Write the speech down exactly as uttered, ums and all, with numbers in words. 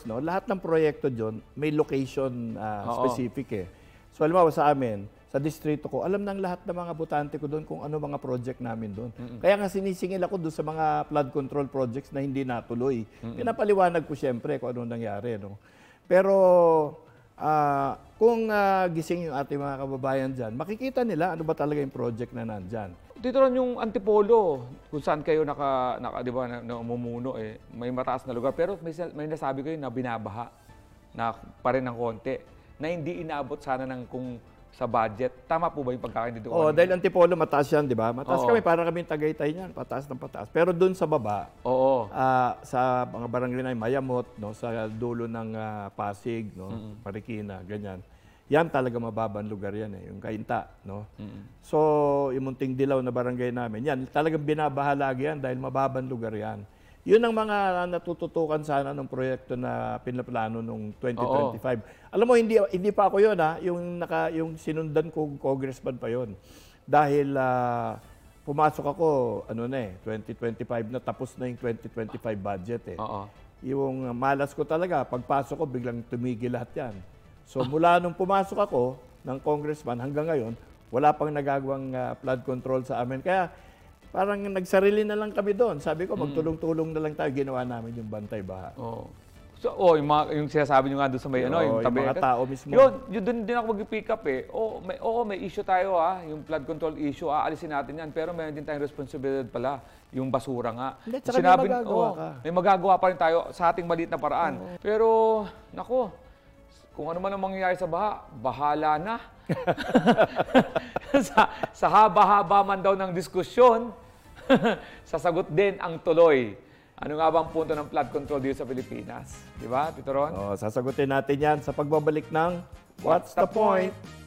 no, lahat ng proyekto dyan may location ah, Oo. specific eh. So, halimbawa sa amin, sa distrito ko, alam ng lahat ng mga botante ko doon kung ano mga project namin doon. Kaya nga sinisingil ako doon sa mga flood control projects na hindi natuloy. Pinapaliwanag ko siyempre kung ano nangyari. No? Pero ah, kung ah, gising yung ating mga kababayan dyan, makikita nila ano ba talaga yung project na nandyan. Dito ron yung Antipolo, kung saan kayo naka, naka di ba, na, na umumuno eh, may mataas na lugar. Pero may, sa- may nasabi kayo na binabaha na pa rin ng konti, na hindi inaabot sana ng kung sa budget. Tama po ba yung pagkakaintindi ko? Oo, dahil Antipolo mataas yan, di ba? Mataas Oo. kami, para kami Tagaytay niyan, pataas ng pataas. Pero doon sa baba, Oo. ah, sa mga barangay na Mayamot, no, sa dulo ng ah, Pasig, no, Marikina, ganyan. Yan talaga mababang lugar yan eh, yung Kainta, no. So, yung Munting Dilaw na barangay namin, yan talagang binabaha lagi yan dahil mababang lugar yan. Yun ang mga natututukan sana ng proyekto na pinaplano nung twenty twenty-five. Alam mo, hindi hindi pa ako yun ha, yung naka yung sinundan ko congressman pa yun. Dahil ah, pumasok ako ano na eh, twenty twenty-five na, tapos na yung twenty twenty-five budget eh. Oo. Yung malas ko talaga, pagpasok ko biglang tumigil lahat yan. So mula nung pumasok ako ng congressman hanggang ngayon, wala pang nagagawang ah, flood control sa amin. Kaya parang nagsarili na lang kami doon. Sabi ko, magtulong-tulong na lang tayo. Ginawa namin yung bantay baha. Oo. So, oh, yung, mga, yung sinasabi nyo nga doon sa may, ano, Oo, yung yung tabi. mga tao mismo. Yun, yun doon din ako mag-pick up eh. Oo, may, oo, may issue tayo ah, yung flood control issue, aalisin natin yan. Pero meron din tayong responsibilidad pala, yung basura nga. Hindi, tsaka may magagawa oo, ka. may magagawa pa rin tayo sa ating maliit na paraan. Pero, nako, kung ano man ang mangyayari sa baha, bahala na. sa, sa haba-haba man daw ng diskusyon, sasagot din ang tuloy. Ano nga bang punto ng flood control dito sa Pilipinas? Di ba, Tito Ron? Oh, sasagutin natin yan sa pagbabalik ng What's the Point?